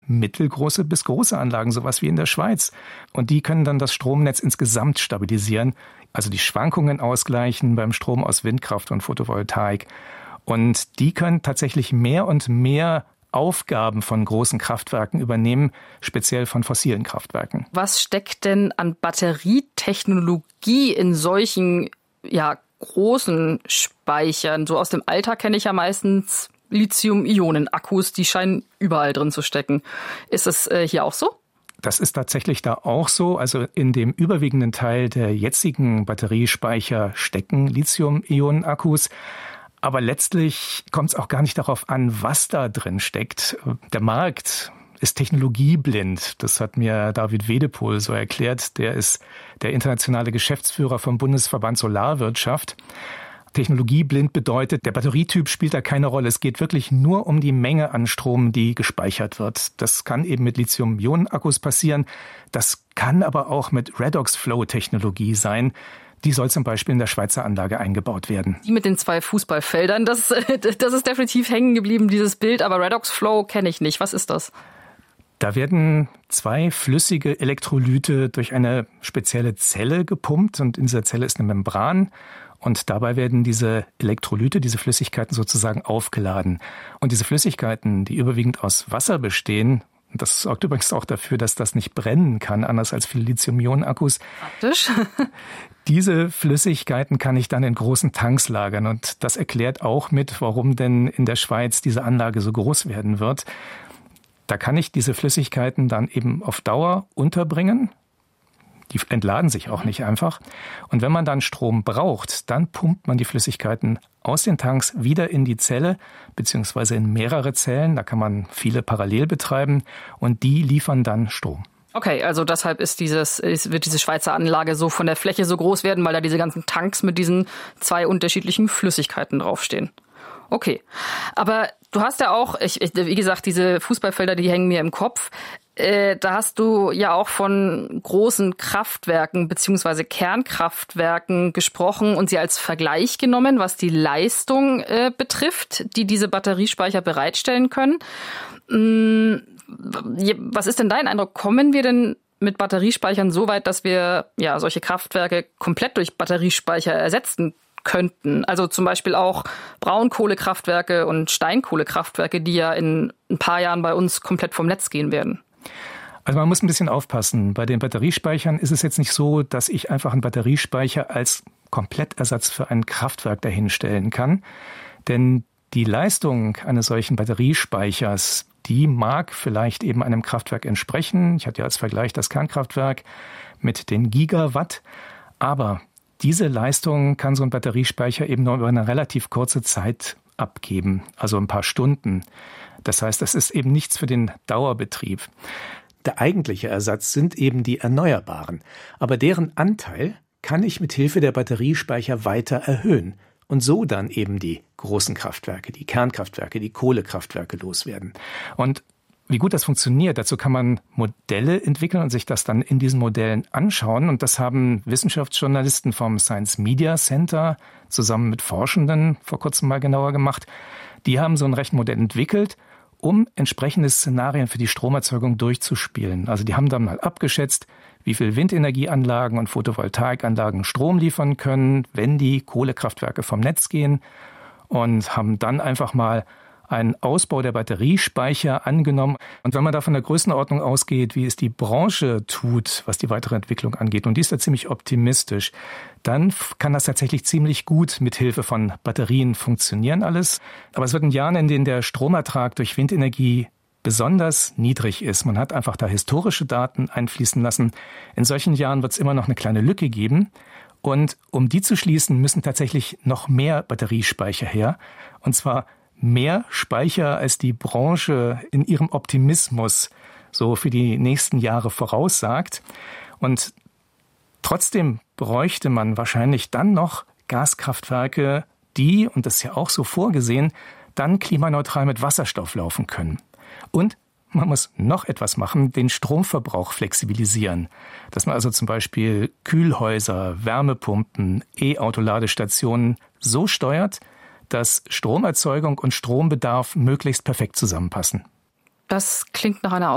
mittelgroße bis große Anlagen, sowas wie in der Schweiz. Und die können dann das Stromnetz insgesamt stabilisieren, also die Schwankungen ausgleichen beim Strom aus Windkraft und Photovoltaik. Und die können tatsächlich mehr und mehr Aufgaben von großen Kraftwerken übernehmen, speziell von fossilen Kraftwerken. Was steckt denn an Batterietechnologie in solchen großen Speichern? So aus dem Alltag kenne ich ja meistens Lithium-Ionen-Akkus, die scheinen überall drin zu stecken. Ist es hier auch so? Das ist tatsächlich da auch so. Also in dem überwiegenden Teil der jetzigen Batteriespeicher stecken Lithium-Ionen-Akkus. Aber letztlich kommt es auch gar nicht darauf an, was da drin steckt. Der Markt ist technologieblind. Das hat mir David Wedepol so erklärt. Der ist der internationale Geschäftsführer vom Bundesverband Solarwirtschaft. Technologieblind bedeutet, der Batterietyp spielt da keine Rolle. Es geht wirklich nur um die Menge an Strom, die gespeichert wird. Das kann eben mit Lithium-Ionen-Akkus passieren. Das kann aber auch mit Redox-Flow-Technologie sein. Die soll zum Beispiel in der Schweizer Anlage eingebaut werden. Die mit den 2 Fußballfeldern, das ist definitiv hängen geblieben, dieses Bild. Aber Redox Flow kenne ich nicht. Was ist das? Da werden 2 flüssige Elektrolyte durch eine spezielle Zelle gepumpt. Und in dieser Zelle ist eine Membran. Und dabei werden diese Elektrolyte, diese Flüssigkeiten sozusagen aufgeladen. Und diese Flüssigkeiten, die überwiegend aus Wasser bestehen, das sorgt übrigens auch dafür, dass das nicht brennen kann, anders als für Lithium-Ionen-Akkus. Praktisch. Diese Flüssigkeiten kann ich dann in großen Tanks lagern. Und das erklärt auch mit, warum denn in der Schweiz diese Anlage so groß werden wird. Da kann ich diese Flüssigkeiten dann eben auf Dauer unterbringen. Die entladen sich auch nicht einfach. Und wenn man dann Strom braucht, dann pumpt man die Flüssigkeiten aus den Tanks wieder in die Zelle, beziehungsweise in mehrere Zellen. Da kann man viele parallel betreiben und die liefern dann Strom. Okay, also deshalb wird diese Schweizer Anlage so von der Fläche so groß werden, weil da diese ganzen Tanks mit diesen 2 unterschiedlichen Flüssigkeiten draufstehen. Okay, aber du hast ja auch, wie gesagt, diese Fußballfelder, die hängen mir im Kopf. Da hast du ja auch von großen Kraftwerken bzw. Kernkraftwerken gesprochen und sie als Vergleich genommen, was die Leistung betrifft, die diese Batteriespeicher bereitstellen können. Was ist denn dein Eindruck? Kommen wir denn mit Batteriespeichern so weit, dass wir solche Kraftwerke komplett durch Batteriespeicher ersetzen könnten? Also zum Beispiel auch Braunkohlekraftwerke und Steinkohlekraftwerke, die ja in ein paar Jahren bei uns komplett vom Netz gehen werden. Also man muss ein bisschen aufpassen. Bei den Batteriespeichern ist es jetzt nicht so, dass ich einfach einen Batteriespeicher als Komplettersatz für ein Kraftwerk dahinstellen kann. Denn die Leistung eines solchen Batteriespeichers, die mag vielleicht eben einem Kraftwerk entsprechen. Ich hatte ja als Vergleich das Kernkraftwerk mit den Gigawatt. Aber diese Leistung kann so ein Batteriespeicher eben nur über eine relativ kurze Zeit abgeben, also ein paar Stunden. Das heißt, das ist eben nichts für den Dauerbetrieb. Der eigentliche Ersatz sind eben die Erneuerbaren. Aber deren Anteil kann ich mit Hilfe der Batteriespeicher weiter erhöhen und so dann eben die großen Kraftwerke, die Kernkraftwerke, die Kohlekraftwerke loswerden. Und wie gut das funktioniert, dazu kann man Modelle entwickeln und sich das dann in diesen Modellen anschauen. Und das haben Wissenschaftsjournalisten vom Science Media Center zusammen mit Forschenden vor kurzem mal genauer gemacht. Die haben so ein Rechenmodell entwickelt, um entsprechende Szenarien für die Stromerzeugung durchzuspielen. Also die haben dann mal abgeschätzt, wie viel Windenergieanlagen und Photovoltaikanlagen Strom liefern können, wenn die Kohlekraftwerke vom Netz gehen, und haben dann einfach mal einen Ausbau der Batteriespeicher angenommen. Und wenn man da von der Größenordnung ausgeht, wie es die Branche tut, was die weitere Entwicklung angeht, und die ist da ziemlich optimistisch, dann kann das tatsächlich ziemlich gut mit Hilfe von Batterien funktionieren alles. Aber es wird in Jahren, in denen der Stromertrag durch Windenergie besonders niedrig ist. Man hat einfach da historische Daten einfließen lassen. In solchen Jahren wird es immer noch eine kleine Lücke geben. Und um die zu schließen, müssen tatsächlich noch mehr Batteriespeicher her. Und zwar mehr Speicher, als die Branche in ihrem Optimismus so für die nächsten Jahre voraussagt. Und trotzdem bräuchte man wahrscheinlich dann noch Gaskraftwerke, die, und das ist ja auch so vorgesehen, dann klimaneutral mit Wasserstoff laufen können. Und man muss noch etwas machen, den Stromverbrauch flexibilisieren. Dass man also zum Beispiel Kühlhäuser, Wärmepumpen, E-Auto-Ladestationen so steuert, dass Stromerzeugung und Strombedarf möglichst perfekt zusammenpassen. Das klingt nach einer